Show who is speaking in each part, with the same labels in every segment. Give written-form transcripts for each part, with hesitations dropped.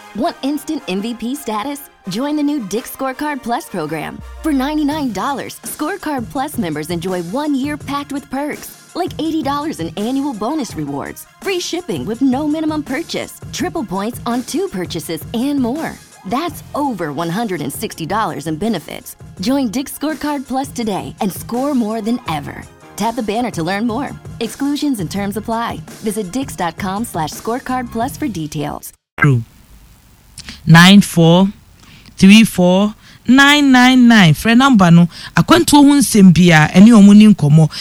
Speaker 1: Want instant MVP status? Join the new Dick's Scorecard Plus program. For $99, Scorecard Plus members enjoy 1 year packed with perks, like $80 in annual bonus rewards, free shipping with no minimum purchase, triple points on 2 purchases, and more. That's over $160 in benefits. Join Dick's Scorecard Plus today and score more than ever. Tap the banner to learn more. Exclusions and terms apply. Visit dix.com/scorecardplus for details.
Speaker 2: 94349999 friend number no akwantu hu nsem bia ene omuni nkomo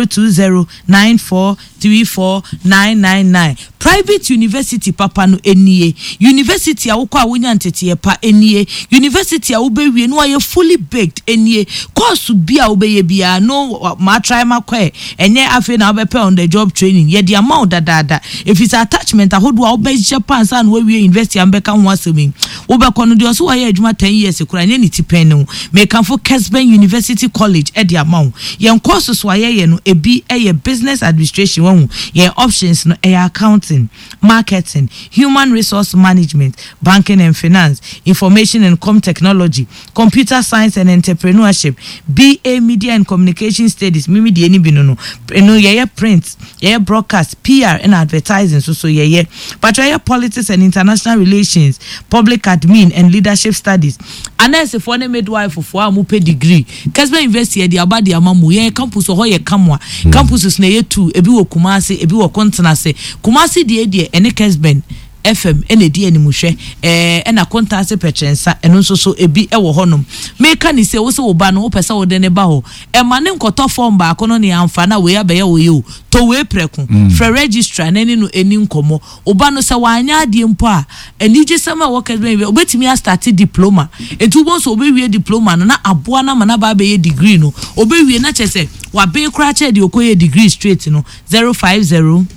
Speaker 2: 0209434999 private university papa no enie university awukọ awunya ntete pa enie university awubewie no aye fully baked enie course bia obeye bia no ma try makwe enye afi na obepe on the job training ye the amount dada if it's attachment ahodo obe Japan san we university ambeka ho asemi obekọ no de so aye adwuma 10 years kura nye ni tipen no me kan for Kesben University College e the amount ye courses so aye no ebi eye business administration won ye options no eye accounting, marketing, human resource management, banking and finance, information and com technology, computer science and entrepreneurship, BA media and communication studies, mimi di eni binono, ye print, ye broadcast, PR and advertising, so ye, but ye politics and international relations, public admin and leadership studies. Anese for ne midwife for amupe degree. Kesben University di abadi amamu ye campus ho ye kamwa. Campuses na ye 2 ebi wo Kumasi, ebi wo Kontenase. Kumasi die ene Kesben FM ene die ni muhwe ena Kontase Petrensa eno so ebi ewo honom meka ni se wo se wo ba no wo pesa wo de ne ba ho e ma ne nkoto form ba kono ne amfa na we abaye wo ye o to we preku for registrar na ni no eni nkomo oba no se wanya ade mpo a eni gisema wo Kesben obetimi a start diploma etu bon so obewie diploma no na aboa na ma na ba be degree no obewie na chese wa be kra che de okoye degree straight no 050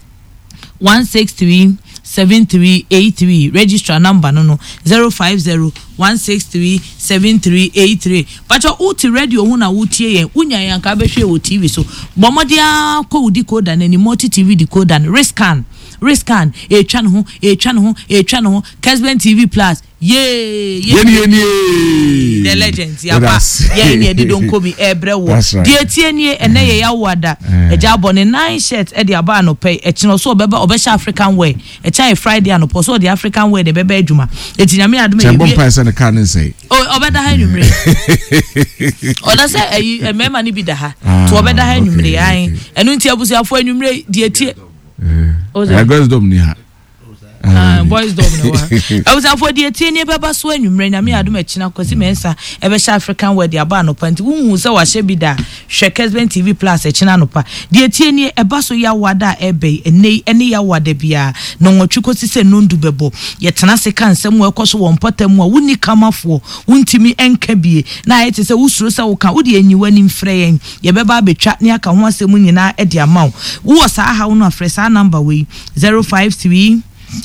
Speaker 2: 1637383 registrar number no 050-163-7383 pacho uti radio hu na wutie yen unya yan ka behwe wo TV so bomodia ko decoder na ni multi TV decoder riscan etwa no ho Kesben TV Plus ye the legends yapa ye ni de don kobi ebrewo die tie ni ene ye yawada eja bone 9 shirts e de aba no pay e chino so obeba obesha African wear e chai Friday ano so the African wear de beba adwuma etinyame aduma ye
Speaker 3: bomb price na can say
Speaker 2: obeda ha nwumre oda say e mema ni bi da ha to obeda ha nwumre an enu ntia busuafo nwumre die tie
Speaker 3: girls dom ni ha
Speaker 2: boys dom no I was afọ die tie ne beba so anwumre na me adom akina kwasi mensa e be sha African wear de aba no panti wu se wa hye bi da hwe Kesben TV Plus akina no pa die tie ne e ba so ya wada ebe ene ya wada bia no nwotwiko sise nondu bebo ye tena se kan nsem we koso won potam a wuni kamafo wuntimi enka bie na ayete se wusuro se wo ka wo de anyiwa ni mfre yen ye beba betwa ne aka ho asem nyina e de amaw wo sa ha wo no afre sa number we 053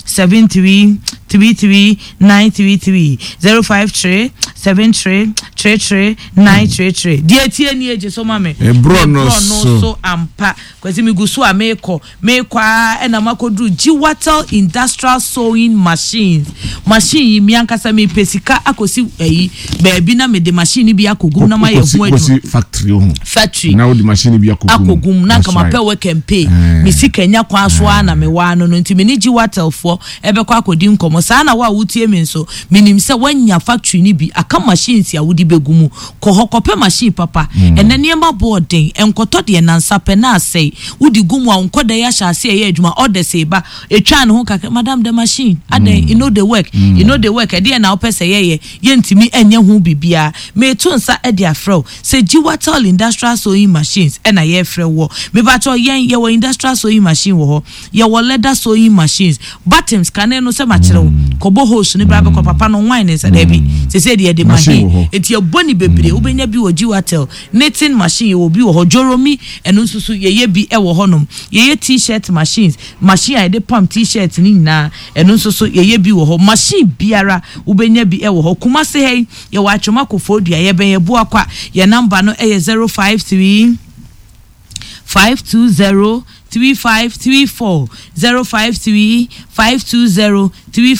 Speaker 2: 7333 053 7333 933 die tie ni eje so mame
Speaker 3: brono
Speaker 2: so ampa kwesi migusu a meko ena makodu Jiwatel industrial sewing machine mi ankasa me pesika akosi baabi na me de machine bi akogum na ma ye hu adu factory
Speaker 3: na the machine bi
Speaker 2: akogum na kama pe work and pay mi sika nya kwa so na me wa no nti me ni Jiwatel fo ebe kwa akodi nkomo sa na wa wutie me nso minim se wanya factory ni bi aka machines ya wudi begumu ko hokope machine papa enene ma boarding enkoto de nansa pe na asei wudi gumu a nkoda ya sha ase ye adwuma order sei ba etwa ne ho kaka madam the machine aden you know the work e dey na opese ye ntimi enye ho bibia me to nsa e dey afro se Jiwatel industrial sewing machines e na ye frɛ wo me ba cho ye wo industrial sewing machine wo ye wo leather sewing machines buttons kane no se ma kire kobo host ne bra be ko papa no wine se da bi se dey de machine eti eboni bebre ubenya bi wo Jiwatel knitting machine wo bi wo joromi eno susu ye bi e wo honom ye t-shirt machine I dey pump t-shirt ni na eno susu ye bi wo ho machine biara ubenya bi e wo ho kuma se hey ye wa atwoma kofodua ye ben ye bu akwa ye number no e 053 520 3534 053 520